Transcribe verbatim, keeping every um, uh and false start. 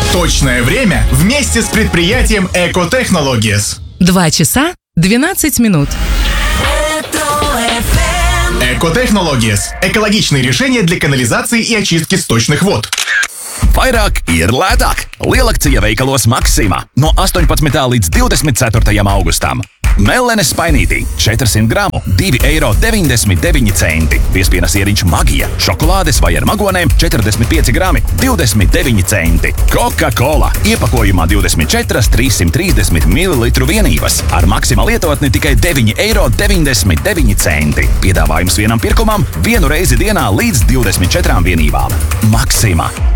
Точное время вместе с предприятием Экотехнологиes. Два часа двенадцать минут. Экотехнологиes – экологичные решения для канализации и очистки сточных вод. Vairāk ir lētāk. Lielakcija veikalos Maxima no astoņpadsmitā līdz divdesmit ceturtajam augustam. Mellenes spainītī četrsimt gramu divi eiro deviņdesmit deviņi centi. Piespienas ieriņš Magija, šokolādes vai ar magonēm četrdesmit pieci grami divdesmit deviņi centi. Coca-Cola iepakojumā divdesmit četras trīssimt trīsdesmit mililitru vienības. Ar Maxima lietotni tikai deviņi eiro deviņdesmit deviņi centi. Piedāvājums vienam pirkumam vienu reizi dienā līdz divdesmit četrām vienībām. Maxima.